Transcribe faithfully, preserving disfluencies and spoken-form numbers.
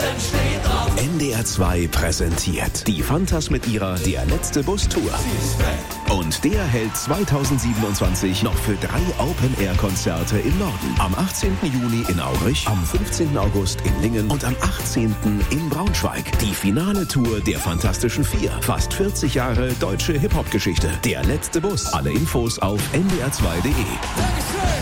N D R zwei präsentiert die Fantas mit ihrer Der letzte Bus-Tour. Und der hält zweitausendsiebenundzwanzig noch für drei Open-Air-Konzerte im Norden. Am achtzehnten Juni in Aurich, am fünfzehnten August in Lingen und am achtzehnten in Braunschweig. Die finale Tour der Fantastischen Vier. Fast vierzig Jahre deutsche Hip-Hop-Geschichte. Der letzte Bus. Alle Infos auf n d r zwei punkt d e.